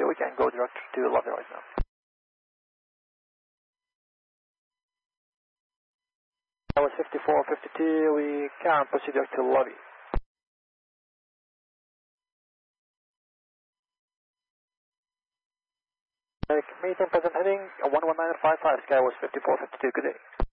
we can go direct to lobby right now. That was 5452, we can proceed direct to lobby. Meeting present heading 11955, Skywest 5452, good day.